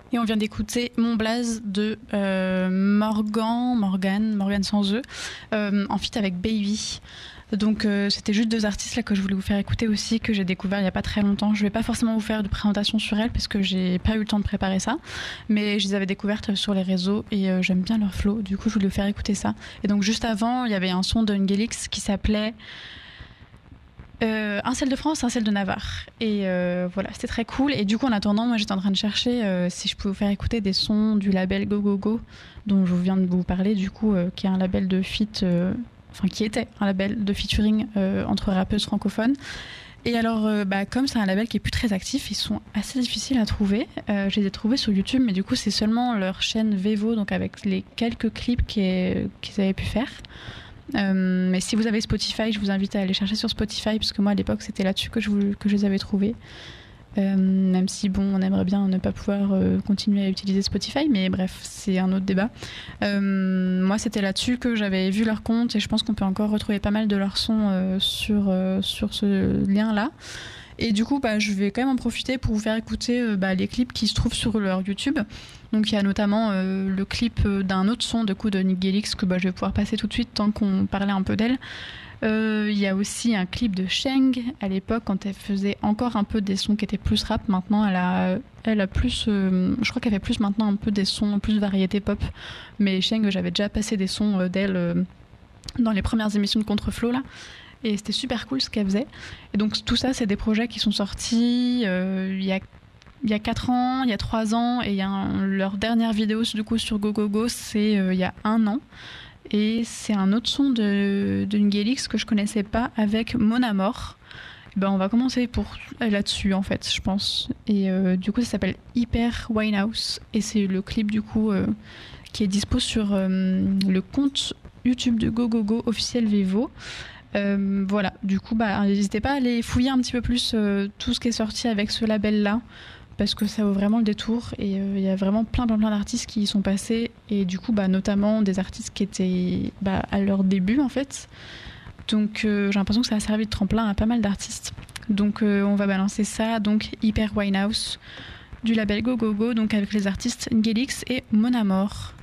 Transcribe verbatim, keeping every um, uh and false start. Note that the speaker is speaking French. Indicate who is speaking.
Speaker 1: Et on vient d'écouter Mon Blaze de euh, Morgan, Morgan, Morgan sans E, euh, en feat avec Baby. Donc euh, c'était juste deux artistes là que je voulais vous faire écouter aussi, que j'ai découvert il n'y a pas très longtemps. Je vais pas forcément vous faire de présentation sur elles parce que j'ai pas eu le temps de préparer ça, mais je les avais découvertes sur les réseaux et euh, j'aime bien leur flow. Du coup je voulais vous faire écouter ça. Et donc juste avant il y avait un son de Ngelix qui s'appelait Euh, un sel de France, un sel de Navarre. Et euh, voilà, c'était très cool. Et du coup, en attendant, moi j'étais en train de chercher euh, si je pouvais vous faire écouter des sons du label Go Go Go, dont je viens de vous parler, du coup, euh, qui est un label de feat, euh, enfin qui était un label de featuring euh, entre rappeuses francophones. Et alors, euh, bah, comme c'est un label qui est plus très actif, ils sont assez difficiles à trouver. Euh, je les ai trouvés sur YouTube, mais du coup, c'est seulement leur chaîne Vevo, donc avec les quelques clips qu'ils avaient pu faire. Euh, mais si vous avez Spotify, je vous invite à aller chercher sur Spotify parce que moi à l'époque c'était là-dessus que je, que je les avais trouvés. Euh, même si bon, on aimerait bien ne pas pouvoir euh, continuer à utiliser Spotify, mais bref, c'est un autre débat. Euh, moi c'était là-dessus que j'avais vu leur compte et je pense qu'on peut encore retrouver pas mal de leurs sons euh, sur, euh, sur ce lien-là. Et du coup, bah, je vais quand même en profiter pour vous faire écouter euh, bah, les clips qui se trouvent sur leur YouTube. Donc il y a notamment euh, le clip d'un autre son de coup de Ngelix que bah, je vais pouvoir passer tout de suite tant qu'on parlait un peu d'elle. Euh, il y a aussi un clip de Sheng à l'époque quand elle faisait encore un peu des sons qui étaient plus rap. Maintenant elle a, elle a plus, euh, je crois qu'elle fait plus maintenant un peu des sons plus variété pop. Mais Sheng, j'avais déjà passé des sons d'elle euh, dans les premières émissions de Contreflow là. Et c'était super cool ce qu'elle faisait. Et donc tout ça, c'est des projets qui sont sortis euh, il y a il y a quatre ans, il y a trois ans, et il y a un, leur dernière vidéo du coup sur Go Go Go, c'est euh, il y a un an. Et c'est un autre son de, de Ngelix que je connaissais pas avec Mon Amour. Et ben on va commencer pour là-dessus en fait, je pense. Et euh, du coup, ça s'appelle Hyper Winehouse et c'est le clip du coup euh, qui est dispo sur euh, le compte YouTube de Go Go Go officiel Vevo. Euh, voilà, du coup, bah, n'hésitez pas à aller fouiller un petit peu plus euh, tout ce qui est sorti avec ce label-là, parce que ça vaut vraiment le détour et il euh, y a vraiment plein, plein, plein d'artistes qui y sont passés, et du coup, bah, notamment des artistes qui étaient bah, à leur début, en fait. Donc, euh, j'ai l'impression que ça a servi de tremplin à pas mal d'artistes. Donc, euh, on va balancer ça, donc Hyper Winehouse, du label Go Go Go, donc avec les artistes Ngelix et Mon Amour.